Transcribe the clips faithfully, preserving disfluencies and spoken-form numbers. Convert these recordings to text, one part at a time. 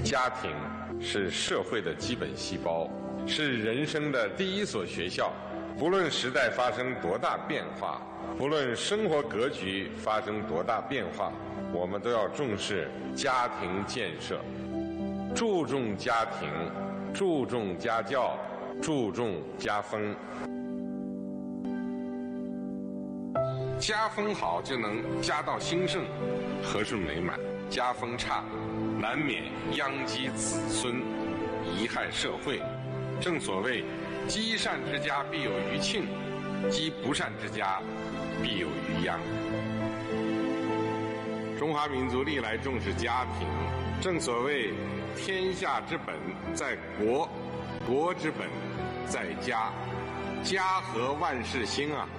家庭是社会的基本细胞，是人生的第一所学校。不论时代发生多大变化，不论生活格局发生多大变化，我们都要重视家庭建设，注重家庭，注重家教，注重家风。家风好，就能家道兴盛，和顺美满；家风差，难免殃及子孙，贻害社会。正所谓，积善之家必有余庆，积不善之家必有余殃。中华民族历来重视家庭，正所谓，天下之本在国，国之本在家，家和万事兴啊。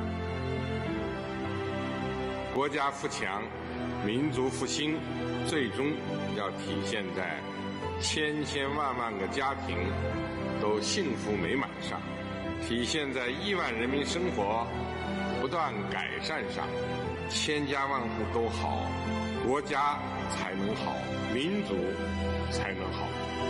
国家富强，民族复兴，最终要体现在千千万万个家庭都幸福美满上，体现在亿万人民生活不断改善上。千家万户都好，国家才能好，民族才能好。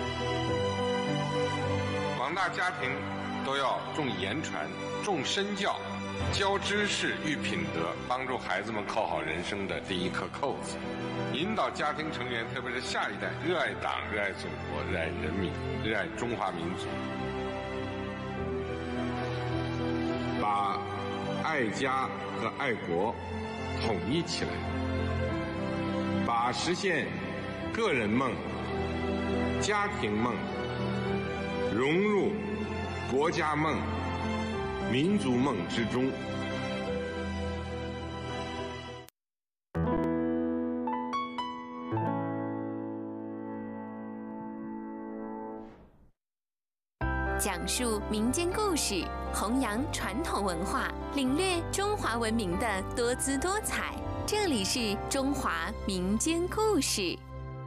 广大家庭都要重言传，重身教，教知识育品德，帮助孩子们扣好人生的第一颗扣子，引导家庭成员，特别是下一代，热爱党、热爱祖国、热爱人民、热爱中华民族，把爱家和爱国统一起来，把实现个人梦、家庭梦融入国家梦、民族梦之中。 讲述民间故事，弘扬传统文化，领略中华文明的多姿多彩。这里是中华民间故事。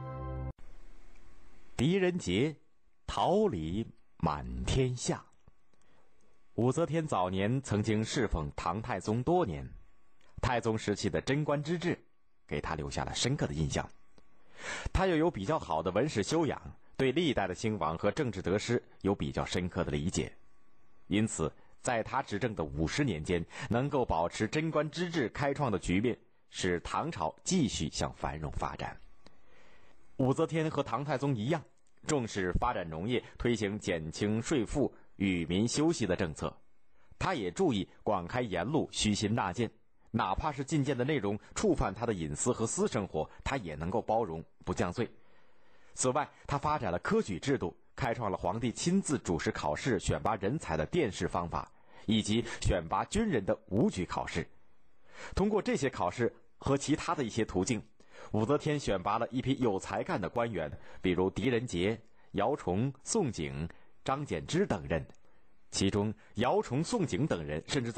狄仁杰，桃李满天下。武则天早年曾经侍奉唐太宗多年，太宗时期的贞观之治给他留下了深刻的印象。他又有比较好的文史修养，对历代的兴亡和政治得失有比较深刻的理解，因此在他执政的五十年间，能够保持贞观之治开创的局面，使唐朝继续向繁荣发展。武则天和唐太宗一样，重视发展农业，推行减轻税负、与民休息的政策。他也注意广开言路，虚心纳谏，哪怕是进谏的内容触犯他的隐私和私生活，他也能够包容，不降罪。此外，他发展了科举制度，开创了皇帝亲自主持考试选拔人才的殿试方法，以及选拔军人的武举考试。通过这些考试和其他的一些途径，武则天选拔了一批有才干的官员，比如狄仁杰、姚崇、宋璟、张柬之等人。其中姚崇、宋璟等人甚至在